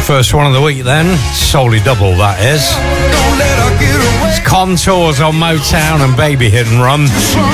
First one of the week then, solely double that is. It's Contours on Motown and Baby Hit and Run.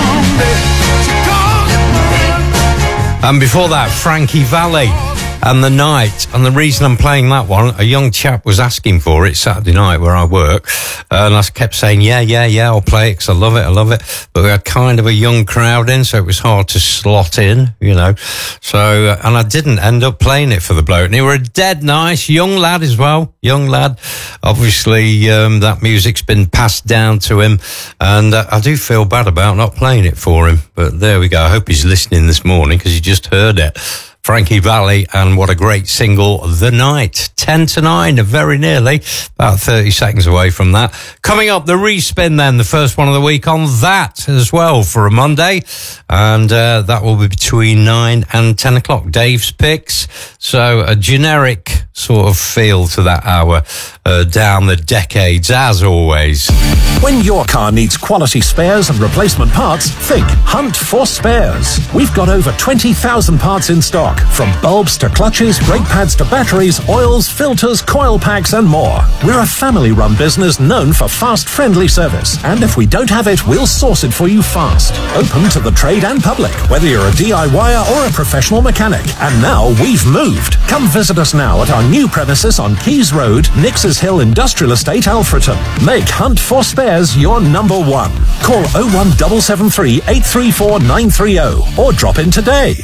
And before that, Frankie Valli and The Night. And the reason I'm playing that one, a young chap was asking for it Saturday night where I work. And I kept saying, yeah, I'll play it because I love it. But we had kind of a young crowd in, so it was hard to slot in, you know. So, and I didn't end up playing it for the bloke. And he were a dead nice young lad as well. Young lad. Obviously, that music's been passed down to him. And I do feel bad about not playing it for him. But there we go. I hope he's listening this morning because he just heard it. Frankie Valli, and what a great single, The Night. 10 to 9, very nearly, about 30 seconds away from that. Coming up, the respin then, the first one of the week on that as well for a Monday. And that will be between 9 and 10 o'clock. Dave's picks. So a generic sort of feel to that hour down the decades, as always. When your car needs quality spares and replacement parts, think Hunt for Spares. We've got over 20,000 parts in stock, from bulbs to clutches, brake pads to batteries, oils, filters, coil packs and more. We're a family-run business known for fast, friendly service. And if we don't have it, we'll source it for you fast. Open to the trade and public, whether you're a DIYer or a professional mechanic. And now we've moved. Come visit us now at our new premises on Keys Road, Nix's Hill Industrial Estate, Alfreton. Make Hunt for Spares your number one. Call 01773 834 930 or drop in today.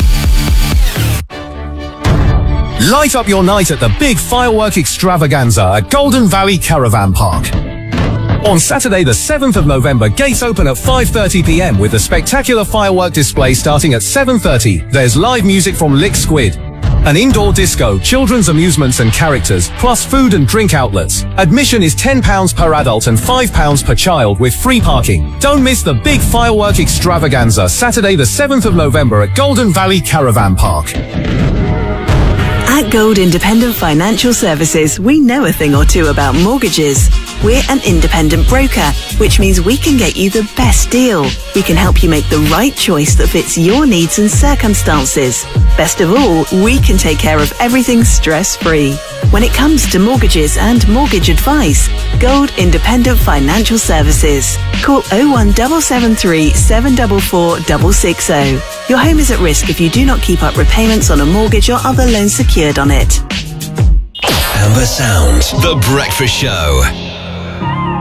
Light up your night at the big firework extravaganza at Golden Valley Caravan Park. On Saturday the 7th of November, gates open at 5:30 p.m. with a spectacular firework display starting at 7:30. There's live music from Lick Squid, an indoor disco, children's amusements and characters, plus food and drink outlets. Admission is £10 per adult and £5 per child with free parking. Don't miss the big firework extravaganza, Saturday the 7th of November at Golden Valley Caravan Park. At Gold Independent Financial Services, we know a thing or two about mortgages. We're an independent broker, which means we can get you the best deal. We can help you make the right choice that fits your needs and circumstances. Best of all, we can take care of everything stress-free. When it comes to mortgages and mortgage advice, Gold Independent Financial Services. Call 01773 744 660. Your home is at risk if you do not keep up repayments on a mortgage or other loan secured on it. Amber Sound, The Breakfast Show.